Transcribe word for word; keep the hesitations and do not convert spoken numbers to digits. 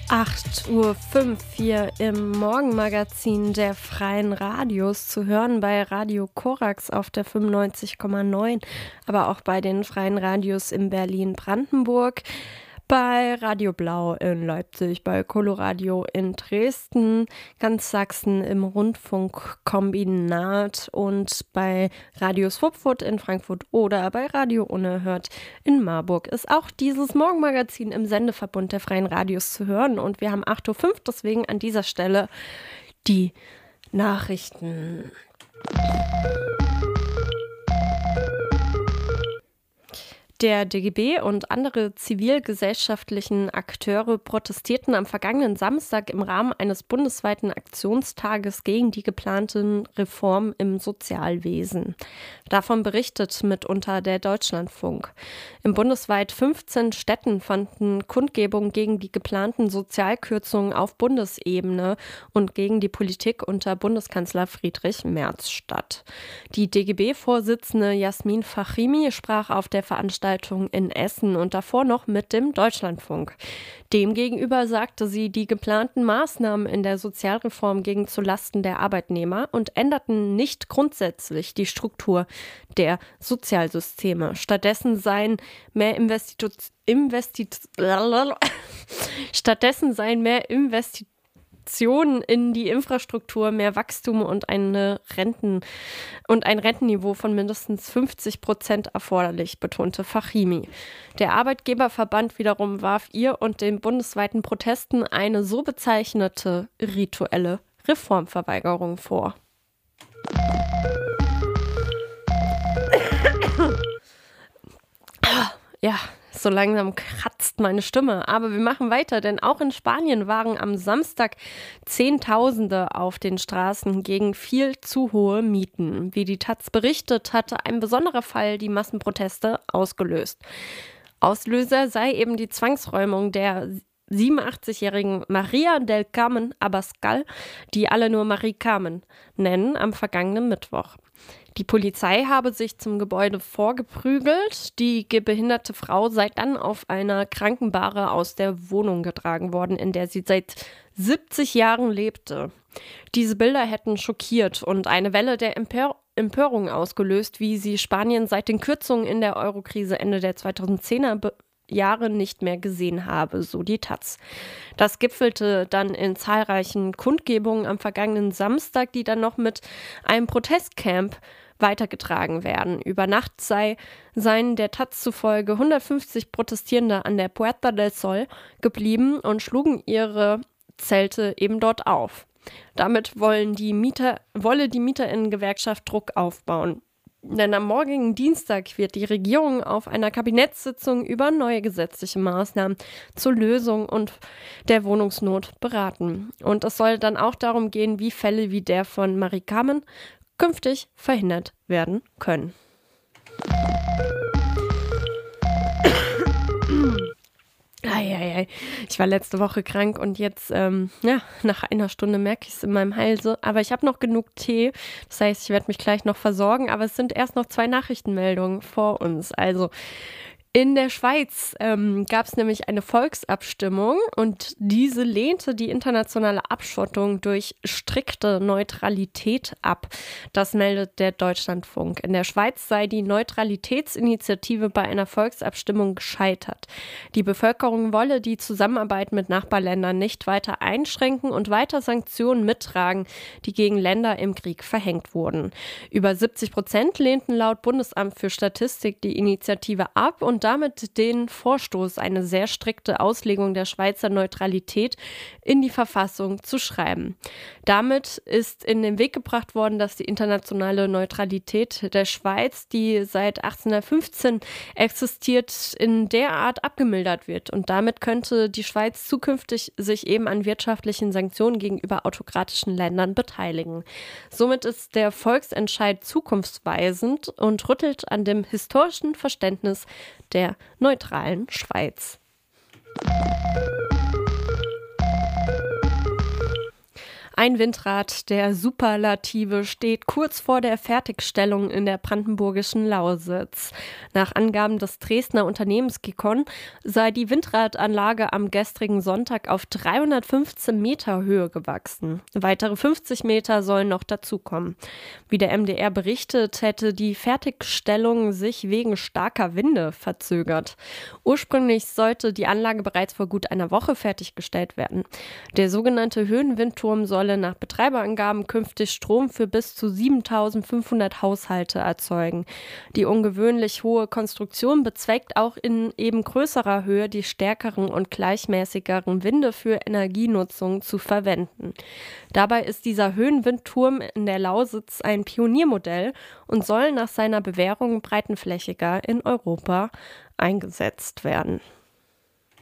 acht Uhr fünf hier im Morgenmagazin der Freien Radios zu hören bei Radio Korax auf der fünfundneunzig Komma neun, aber auch bei den Freien Radios in Berlin-Brandenburg, bei Radio Blau in Leipzig, bei Coloradio in Dresden, ganz Sachsen im Rundfunkkombinat und bei Radio Swupfurt in Frankfurt oder bei Radio Unerhört in Marburg ist auch dieses Morgenmagazin im Sendeverbund der Freien Radios zu hören. Und wir haben acht Uhr fünf, deswegen an dieser Stelle die Nachrichten. Der D G B und andere zivilgesellschaftlichen Akteure protestierten am vergangenen Samstag im Rahmen eines bundesweiten Aktionstages gegen die geplanten Reformen im Sozialwesen. Davon berichtet mitunter der Deutschlandfunk. In bundesweit fünfzehn Städten fanden Kundgebungen gegen die geplanten Sozialkürzungen auf Bundesebene und gegen die Politik unter Bundeskanzler Friedrich Merz statt. Die D G B-Vorsitzende Jasmin Fachimi sprach auf der Veranstaltung in Essen und davor noch mit dem Deutschlandfunk. Demgegenüber sagte sie, die geplanten Maßnahmen in der Sozialreform gingen zulasten der Arbeitnehmer und änderten nicht grundsätzlich die Struktur der Sozialsysteme. Stattdessen seien mehr Investitu- Investit- Stattdessen seien mehr Investitionen in die Infrastruktur, mehr Wachstum und eine Renten und ein Rentenniveau von mindestens fünfzig Prozent erforderlich, betonte Fachimi. Der Arbeitgeberverband wiederum warf ihr und den bundesweiten Protesten eine so bezeichnete rituelle Reformverweigerung vor. Ja, so langsam kratzt meine Stimme. Aber wir machen weiter, denn auch in Spanien waren am Samstag Zehntausende auf den Straßen gegen viel zu hohe Mieten. Wie die Taz berichtet, hatte ein besonderer Fall die Massenproteste ausgelöst. Auslöser sei eben die Zwangsräumung der siebenundachtzigjährigen Maria del Carmen Abascal, die alle nur Marie Carmen nennen, am vergangenen Mittwoch. Die Polizei habe sich zum Gebäude vorgeprügelt. Die behinderte Frau sei dann auf einer Krankenbahre aus der Wohnung getragen worden, in der sie seit siebzig Jahren lebte. Diese Bilder hätten schockiert und eine Welle der Empör- Empörung ausgelöst, wie sie Spanien seit den Kürzungen in der Eurokrise Ende der zweitausendzehner be- Jahre nicht mehr gesehen habe, so die Taz. Das gipfelte dann in zahlreichen Kundgebungen am vergangenen Samstag, die dann noch mit einem Protestcamp weitergetragen werden. Über Nacht sei, seien der Taz zufolge hundertfünfzig Protestierende an der Puerta del Sol geblieben und schlugen ihre Zelte eben dort auf. Damit wollen die Mieter, wolle die MieterInnen-Gewerkschaft Druck aufbauen. Denn am morgigen Dienstag wird die Regierung auf einer Kabinettssitzung über neue gesetzliche Maßnahmen zur Lösung und der Wohnungsnot beraten. Und es soll dann auch darum gehen, wie Fälle wie der von Marie Carmen künftig verhindert werden können. Eieiei. Ich war letzte Woche krank und jetzt, ähm, ja, nach einer Stunde merke ich es in meinem Halse. Aber ich habe noch genug Tee. Das heißt, ich werde mich gleich noch versorgen. Aber es sind erst noch zwei Nachrichtenmeldungen vor uns. Also in der Schweiz ähm, gab es nämlich eine Volksabstimmung und diese lehnte die internationale Abschottung durch strikte Neutralität ab. Das meldet der Deutschlandfunk. In der Schweiz sei die Neutralitätsinitiative bei einer Volksabstimmung gescheitert. Die Bevölkerung wolle die Zusammenarbeit mit Nachbarländern nicht weiter einschränken und weiter Sanktionen mittragen, die gegen Länder im Krieg verhängt wurden. Über siebzig Prozent lehnten laut Bundesamt für Statistik die Initiative ab und damit den Vorstoß, eine sehr strikte Auslegung der Schweizer Neutralität in die Verfassung zu schreiben. Damit ist in den Weg gebracht worden, dass die internationale Neutralität der Schweiz, die seit achtzehnhundertfünfzehn existiert, in der Art abgemildert wird. Und damit könnte die Schweiz zukünftig sich eben an wirtschaftlichen Sanktionen gegenüber autokratischen Ländern beteiligen. Somit ist der Volksentscheid zukunftsweisend und rüttelt an dem historischen Verständnis der neutralen Schweiz. Ein Windrad der Superlative steht kurz vor der Fertigstellung in der brandenburgischen Lausitz. Nach Angaben des Dresdner Unternehmens Gecon sei die Windradanlage am gestrigen Sonntag auf dreihundertfünfzehn Meter Höhe gewachsen. Weitere fünfzig Meter sollen noch dazukommen. Wie der M D R berichtet, hätte die Fertigstellung sich wegen starker Winde verzögert. Ursprünglich sollte die Anlage bereits vor gut einer Woche fertiggestellt werden. Der sogenannte Höhenwindturm solle nach Betreiberangaben künftig Strom für bis zu siebentausendfünfhundert Haushalte erzeugen. Die ungewöhnlich hohe Konstruktion bezweckt auch in eben größerer Höhe die stärkeren und gleichmäßigeren Winde für Energienutzung zu verwenden. Dabei ist dieser Höhenwindturm in der Lausitz ein Pioniermodell und soll nach seiner Bewährung breitenflächiger in Europa eingesetzt werden.